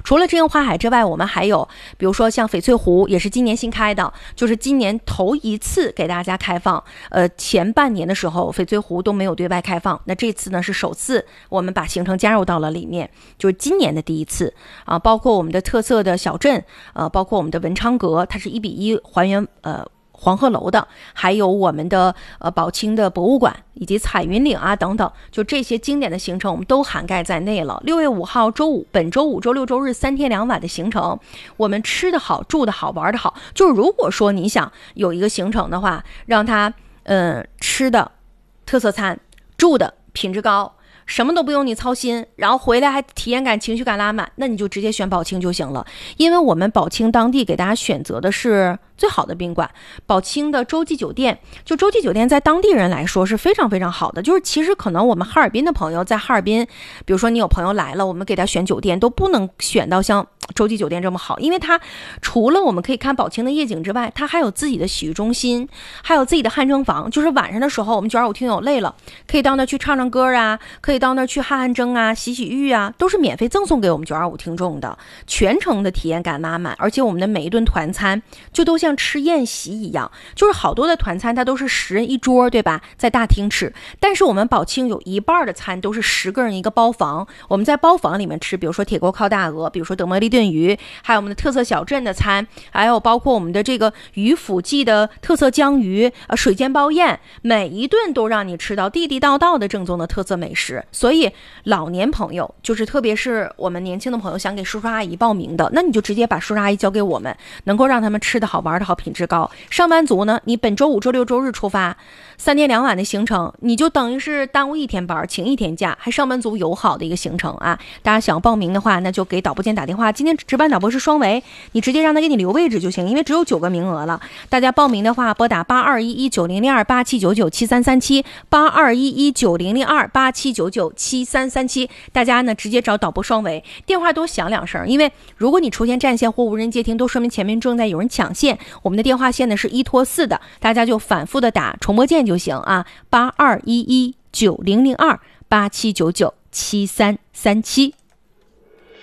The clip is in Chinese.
除了知行花海之外，我们还有比如说像翡翠湖，也是今年新开的，就是今年头一次给大家开放。前半年的时候翡翠湖都没有对外开放，那这次呢是首次我们把行程加入到了里面，就是今年的第一次啊。包括我们的特色的小镇，包括我们的文昌阁，它是1:1还原黄鹤楼的，还有我们的宝清的博物馆以及彩云岭啊等等，就这些经典的行程我们都涵盖在内了。6月5号周五，本周五、周六、周日3天2晚的行程，我们吃得好、住得好、玩得好。就是如果说你想有一个行程的话，让它吃的特色餐，住的品质高，什么都不用你操心，然后回来还体验感、情绪感拉满，那你就直接选宝清就行了。因为我们宝清当地给大家选择的是最好的宾馆，宝清的洲际酒店，就洲际酒店在当地人来说是非常非常好的。就是其实可能我们哈尔滨的朋友在哈尔滨，比如说你有朋友来了，我们给他选酒店都不能选到像洲际酒店这么好，因为它除了我们可以看宝清的夜景之外，它还有自己的洗浴中心，还有自己的汗蒸房。就是晚上的时候我们925听友累了，可以到那去唱唱歌啊，可以到那去汗蒸啊、洗洗浴啊，都是免费赠送给我们925听众的，全程的体验感拉满。而且我们的每一顿团餐就都像吃宴席一样，就是好多的团餐它都是10人一桌，对吧，在大厅吃，但是我们宝清有一半的餐都是10个人一个包房，我们在包房里面吃，比如说铁锅烤大鹅，比如说德摩利炖鱼，还有我们的特色小镇的餐，还有包括我们的这个鱼府记的特色江鱼，水煎包宴，每一顿都让你吃到地地道道的正宗的特色美食。所以老年朋友，就是特别是我们年轻的朋友想给叔叔阿姨报名的，那你就直接把叔叔阿姨交给我们，能够让他们吃得好、玩得好、品质高。上班族呢，你本周五、周六、周日出发，3天2晚的行程，你就等于是耽误1天班，请1天假，还上班族友好的一个行程啊！大家想报名的话，那就给导播间打电话。今天值班导播是双维，你直接让他给你留位置就行，因为只有9个名额了。大家报名的话，拨打8211900287997337，8211900287997337。大家呢直接找导播双维，电话多响2声，因为如果你出现占线或无人接听，都说明前面正在有人抢线。我们的电话线呢是1拖4的，大家就反复的打重播键就行啊，8211900287997337。